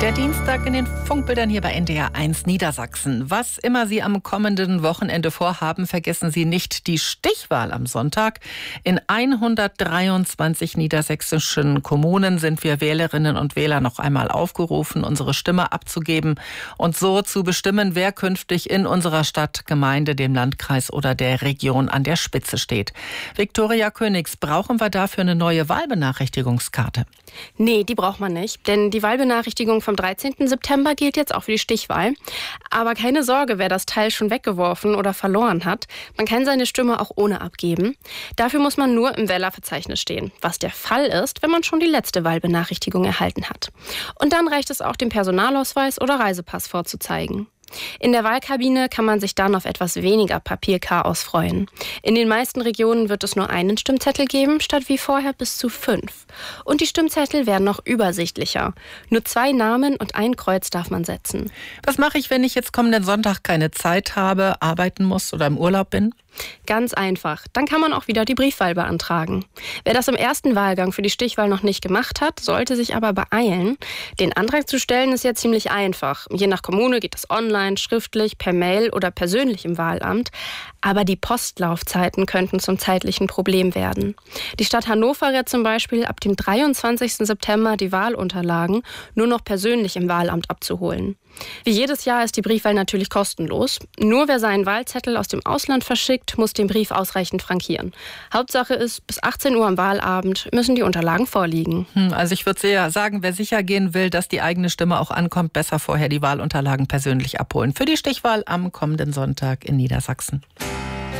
Der Dienstag in den Funkbildern hier bei NDR 1 Niedersachsen. Was immer Sie am kommenden Wochenende vorhaben, vergessen Sie nicht die Stichwahl am Sonntag. In 123 niedersächsischen Kommunen sind wir Wählerinnen und Wähler noch einmal aufgerufen, unsere Stimme abzugeben und so zu bestimmen, wer künftig in unserer Stadt, Gemeinde, dem Landkreis oder der Region an der Spitze steht. Viktoria Königs, brauchen wir dafür eine neue Wahlbenachrichtigungskarte? Nee, die braucht man nicht, denn die Wahlbenachrichtigung vom 13. September gilt jetzt auch für die Stichwahl. Aber keine Sorge, wer das Teil schon weggeworfen oder verloren hat. Man kann seine Stimme auch ohne abgeben. Dafür muss man nur im Wählerverzeichnis stehen, was der Fall ist, wenn man schon die letzte Wahlbenachrichtigung erhalten hat. Und dann reicht es auch, den Personalausweis oder Reisepass vorzuzeigen. In der Wahlkabine kann man sich dann auf etwas weniger Papierchaos freuen. In den meisten Regionen wird es nur einen Stimmzettel geben, statt wie vorher bis zu 5. Und die Stimmzettel werden noch übersichtlicher. Nur 2 Namen und ein Kreuz darf man setzen. Was mache ich, wenn ich jetzt kommenden Sonntag keine Zeit habe, arbeiten muss oder im Urlaub bin? Ganz einfach. Dann kann man auch wieder die Briefwahl beantragen. Wer das im ersten Wahlgang für die Stichwahl noch nicht gemacht hat, sollte sich aber beeilen. Den Antrag zu stellen ist ja ziemlich einfach. Je nach Kommune geht es online, schriftlich, per Mail oder persönlich im Wahlamt. Aber die Postlaufzeiten könnten zum zeitlichen Problem werden. Die Stadt Hannover rät zum Beispiel, ab dem 23. September die Wahlunterlagen nur noch persönlich im Wahlamt abzuholen. Wie jedes Jahr ist die Briefwahl natürlich kostenlos. Nur wer seinen Wahlzettel aus dem Ausland verschickt, muss den Brief ausreichend frankieren. Hauptsache ist, bis 18 Uhr am Wahlabend müssen die Unterlagen vorliegen. Also ich würde sehr sagen, wer sicher gehen will, dass die eigene Stimme auch ankommt, besser vorher die Wahlunterlagen persönlich abholen. Für die Stichwahl am kommenden Sonntag in Niedersachsen.